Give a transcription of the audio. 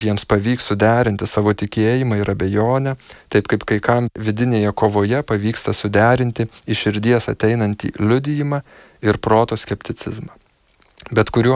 jiems pavyks suderinti savo tikėjimą ir abejonę, taip kaip kai kam vidinėje kovoje pavyksta suderinti iš širdies ateinantį liudijimą ir proto skepticizmą. Bet kuriuo